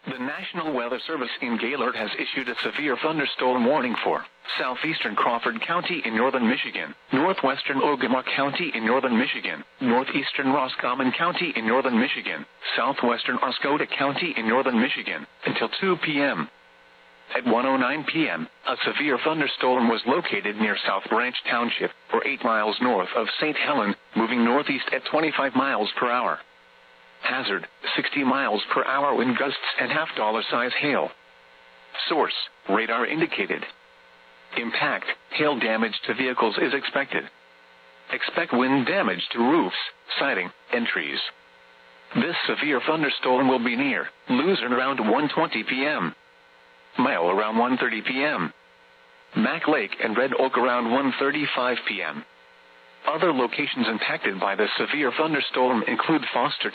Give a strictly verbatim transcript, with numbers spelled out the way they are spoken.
The National Weather Service in Gaylord has issued a severe thunderstorm warning for southeastern Crawford County in northern Michigan, northwestern Ogama County in northern Michigan, northeastern Roscommon County in northern Michigan, southwestern Oscoda County in northern Michigan, until two p m At one oh nine p m, a severe thunderstorm was located near South Branch Township, or eight miles north of Saint Helen, moving northeast at twenty-five miles per hour. Hazard, sixty miles per hour wind gusts and half-dollar size hail. Source, radar indicated. Impact, hail damage to vehicles is expected. Expect wind damage to roofs, siding, and trees. This severe thunderstorm will be near Luzerne around one twenty p m Mile around one thirty p m Mac Lake and Red Oak around one thirty-five p m Other locations impacted by the severe thunderstorm include Foster